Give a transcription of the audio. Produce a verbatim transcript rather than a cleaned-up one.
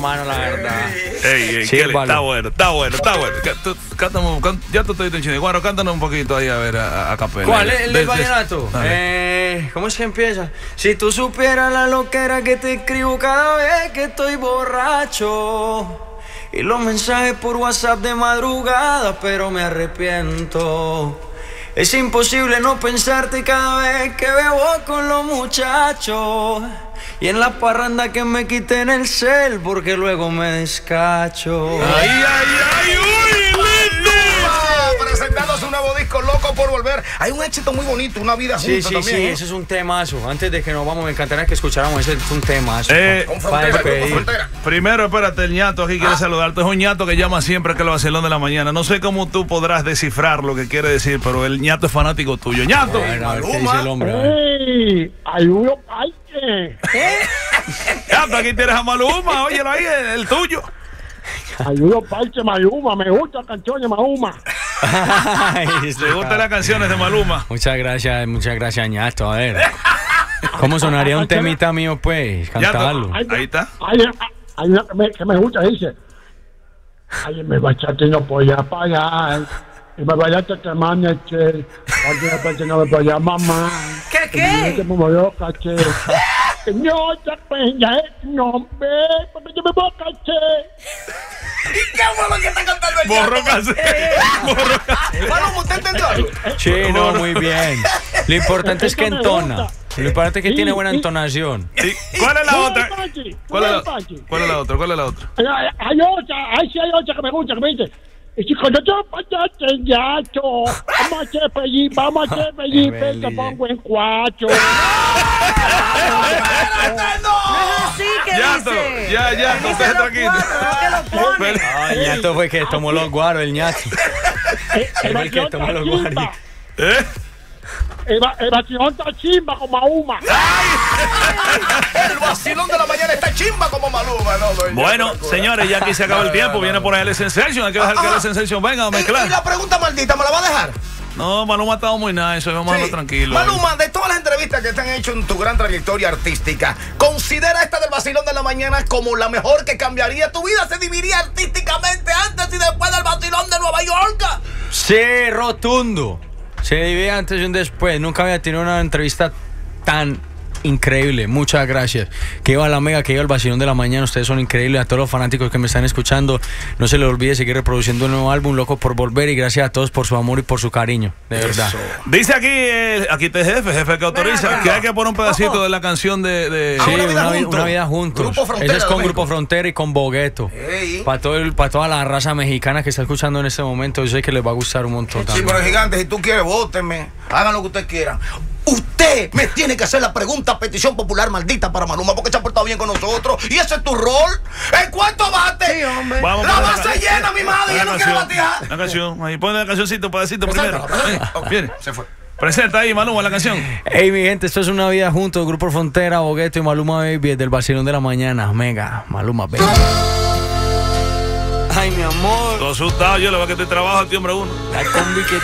mano, la verdad. Ey, ey, Sí, Kelly, vale. está bueno, está bueno, está bueno. Ca- tú- cántame, can- ya te estoy diciendo, Guaro, cántanos un poquito ahí, a ver, a, a capela. ¿Cuál? ¿El De- del de- vallenato? Dale. Eh, ¿Cómo es que empieza? Si tú supieras la loquera que te escribo cada vez que estoy borracho. Y los mensajes por WhatsApp de madrugada, pero me arrepiento. Es imposible no pensarte cada vez que bebo con los muchachos. Y en la parranda que me quiten el cel, porque luego me descacho. Ay, ay, ay, uy, lindo. Presentando su nuevo disco, Loco por Volver. Hay un éxito muy bonito, Una Vida Sí, Juntos sí, también. sí, ¿eh? ese es un temazo. Antes de que nos vamos, me encantaría que escucháramos. Ese es un temazo. Eh, Con Para Frontera, despedir. Grupo Frontera. Primero, espérate, el ñato aquí quiere saludarte. Es un ñato que llama siempre que el vacilón de la mañana. No sé cómo tú podrás descifrar lo que quiere decir, pero el ñato es fanático tuyo. ¡Ñato! A ver, a ver qué Maluma. dice el hombre. a ver. ¡Ey! ¡Ayudo, parche! ¡Ñato, aquí tienes a Maluma! Óyelo ahí, el, el tuyo. ¡Ayudo, parche, Maluma! ¡Me gusta la canción de Maluma! Ay, este ¿Te gustan cara. las canciones de Maluma? Muchas gracias, muchas gracias, ñato. A ver. ¿Cómo sonaría un temita mío, pues? Cantarlo. Ñato, ahí está. Hay, hay una que me, que me gusta, dice: ay, me bachaste y no podía pagar. Y me bachaste te amanecer. Porque de repente no me podía mamar. ¿Qué, Y me qué? como yo caché. Señor, ya peña es nombre. Porque yo me voy a caché. ¿Qué fue lo que está cantando el Borro Ñato? cassette. Borro cassette. Maluma, ¿usted entendió algo? Sí, no, muy bien. Lo importante es que Esa me entona. gusta. Lo importante es que Sí, tiene buena sí. entonación. ¿Y ¿Cuál es la Mira, otra? Pachi, ¿Cuál es mira, la, Pachi. ¿Cuál es la otra? ¿Cuál es la otra? Hay, hay otra, hay sí hay otra que me gusta, que me dice: y si cuando yo pasaste el gato, vamos a hacer feliz, vamos a hacer feliz, Qué te bello. pongo en cuatro. Así que Ñato, dice. ya, ya, Que no dice te los tranquilo. cuatro, no que lo pone. Pero- Ay, el ñato fue que tomó los guaros, el ñato. Eh, Él fue el que vacilón tomó está los chimba. guaris. ¿Eh? El va- el vacilón está chimba como Mahuma. El vacilón de la mañana está chimba como Maluma. No, no, Bueno, no, no, señores, ya aquí se acaba el tiempo. Viene por ahí el Sensation. Hay que dejar que el Sensation venga a Y, y mezclar. la pregunta maldita, ¿me la va a dejar? No, Maluma ha estado muy nice. Vamos a Sí. dejarlo tranquilo. Maluma, de todas las entrevistas que te han hecho en tu gran trayectoria artística, ¿considera esta del vacilón de la mañana como la mejor que cambiaría tu vida? ¿Se dividiría artísticamente antes y después del vacilón de Nueva York? Sí, rotundo. Se divide antes y un después. Nunca había tenido una entrevista tan increíble. Muchas gracias. Que iba la mega, que iba el vacilón de la mañana. Ustedes son increíbles. A todos los fanáticos que me están escuchando, no se les olvide seguir reproduciendo el nuevo álbum, Loco por Volver. Y gracias a todos por su amor y por su cariño. De verdad. Dice aquí, eh, aquí te jefe, jefe que autoriza, Venga. que hay que poner un pedacito de la canción de... de- Ah, Sí, Una Vida una, vi- Juntos. una vida juntos. Grupo Frontera Ese es de con México. Grupo Frontera y con Bogueto. Ey. Para todo el- para toda la raza mexicana que está escuchando en este momento, yo sé que les va a gustar un montón. Sí, también. pero gigante, si tú quieres, vótenme. Hagan lo que ustedes quieran. Usted me tiene que hacer la pregunta petición popular maldita para Maluma porque se ha portado bien con nosotros. Y ese es tu rol. ¿En cuánto bate? Sí, hombre. Vamos La a poner base ca- llena, mi madre, la ya no quiere canción, batear. La canción, ahí pone la cancioncito, pedacito primero. Preséntala, Ven, viene. Se fue. Presenta ahí, Maluma, la canción. Hey, mi gente, esto es Una Vida Juntos, Grupo Frontera, Bogueto y Maluma Baby, desde el vacilón de la mañana. Mega, Maluma Baby. Ay, mi amor. Todo asustado, yo le veo que te trabajo a ti, hombre uno. La combi que